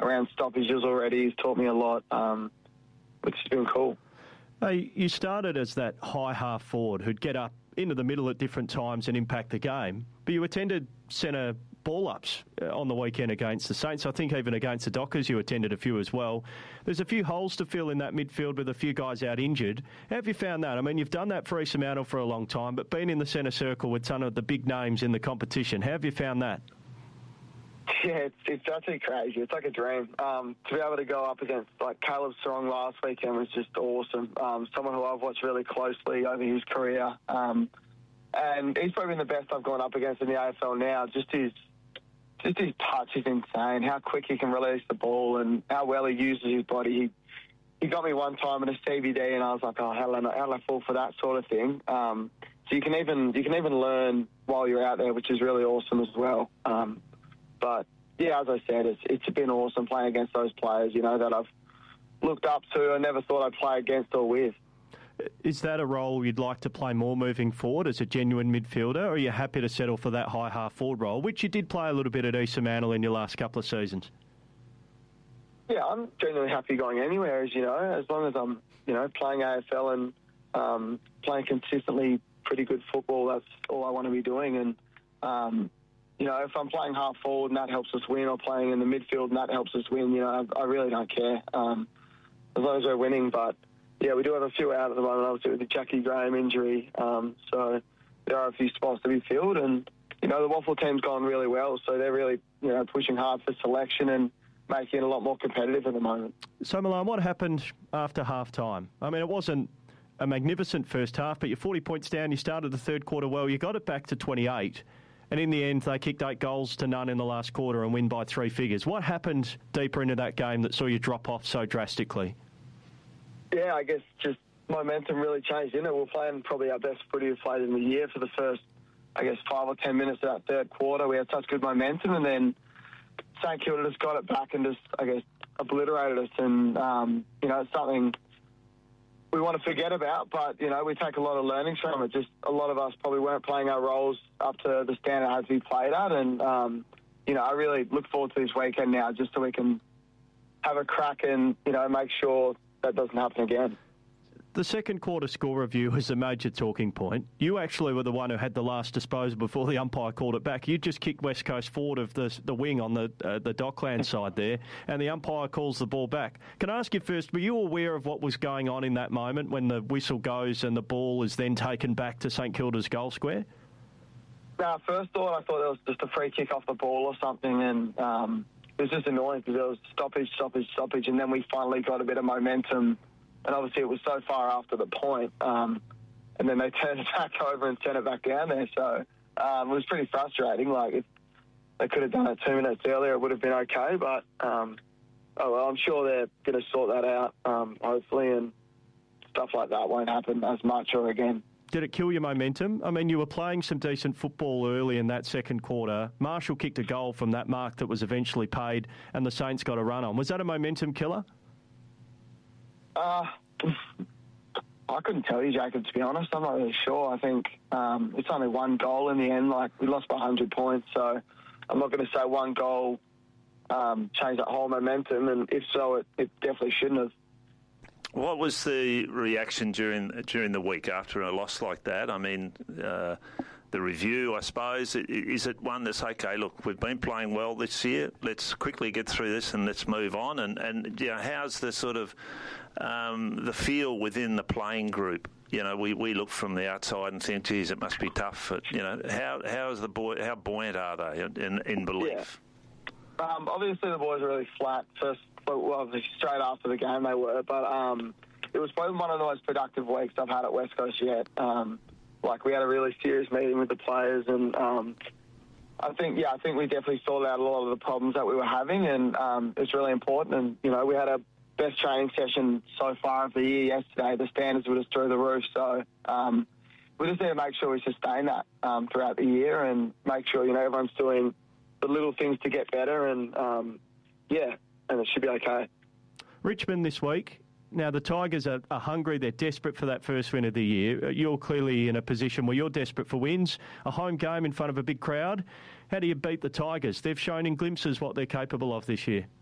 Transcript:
around stoppages already. He's taught me a lot, which has been cool. Hey, you started as that high half forward who'd get up into the middle at different times and impact the game, but you attended centre ball-ups on the weekend against the Saints. I think even against the Dockers you attended a few as well. There's a few holes to fill in that midfield with a few guys out injured. How have you found that? I mean, you've done that for East Fremantle for a long time, but been in the centre circle with some of the big names in the competition. How have you found that? Yeah, it's actually crazy. It's like a dream. To be able to go up against like Caleb Strong last weekend was just awesome. Someone who I've watched really closely over his career. And he's probably been the best I've gone up against in the AFL now. Just his touch is insane. How quick he can release the ball and how well he uses his body. He got me one time in a CBD, and I was like, oh, how did I fall for that sort of thing? So you can even learn while you're out there, which is really awesome as well. But yeah, as I said, it's been awesome playing against those players, that I've looked up to and never thought I'd play against or with. Is that a role you'd like to play more moving forward as a genuine midfielder, or are you happy to settle for that high half-forward role, which you did play a little bit at East Fremantle in your last couple of seasons? Yeah, I'm genuinely happy going anywhere, as long as I'm, playing AFL and playing consistently pretty good football, that's all I want to be doing. And, if I'm playing half-forward and that helps us win, or playing in the midfield and that helps us win, I really don't care, as long as we're winning. But yeah, we do have a few out at the moment, obviously with the Jackie Graham injury. So there are a few spots to be filled, and the Waffle team's gone really well. So they're really, pushing hard for selection and making it a lot more competitive at the moment. So Milan, what happened after half-time? I mean, it wasn't a magnificent first half, but you're 40 points down. You started the third quarter well. You got it back to 28. And in the end, they kicked 8-0 in the last quarter and win by 3 figures. What happened deeper into that game that saw you drop off so drastically? Yeah, I guess just momentum really changed, didn't it? We're playing probably our best footy we've played in the year for the first, 5 or 10 minutes of that third quarter. We had such good momentum, and then St Kilda just got it back and just, obliterated us. And, it's something we want to forget about, but, we take a lot of learnings from it. Just a lot of us probably weren't playing our roles up to the standard as we played at. And, I really look forward to this weekend now just so we can have a crack and, make sure that doesn't happen again. The second quarter score review was a major talking point. You actually were the one who had the last disposal before the umpire called it back. You just kicked West Coast forward of the wing on the Dockland side there, and the umpire calls the ball back. Can I ask you first, were you aware of what was going on in that moment when the whistle goes and the ball is then taken back to St Kilda's goal square? First thought, I thought it was just a free kick off the ball or something, and it was just annoying because there was stoppage, and then we finally got a bit of momentum. And obviously it was so far after the point, and then they turned it back over and sent it back down there. So it was pretty frustrating. Like, if they could have done it 2 minutes earlier, it would have been okay. But, I'm sure they're going to sort that out, hopefully, and stuff like that won't happen as much or again. Did it kill your momentum? I mean, you were playing some decent football early in that second quarter. Marshall kicked a goal from that mark that was eventually paid, and the Saints got a run on. Was that a momentum killer? I couldn't tell you, Jacob, to be honest. I'm not really sure. I think it's only one goal in the end. Like, we lost by 100 points, so I'm not going to say one goal changed that whole momentum, and if so, it definitely shouldn't have. What was the reaction during the week after a loss like that? I mean, the review, I suppose, is it one that's, okay, look, we've been playing well this year, let's quickly get through this and let's move on? And how's the sort of the feel within the playing group? We look from the outside and think, geez, it must be tough. But, how buoyant are they in belief? Yeah. Obviously the boys are really flat. Obviously straight after the game they were, but it was probably one of the most productive weeks I've had at West Coast yet. We had a really serious meeting with the players, and I think we definitely sorted out a lot of the problems that we were having, and it's really important. And we had a best training session so far of the year yesterday. The standards were just through the roof, so we just need to make sure we sustain that throughout the year and make sure everyone's doing the little things to get better, and and it should be okay. Richmond this week. Now, the Tigers are hungry. They're desperate for that first win of the year. You're clearly in a position where you're desperate for wins, a home game in front of a big crowd. How do you beat the Tigers? They've shown in glimpses what they're capable of this year.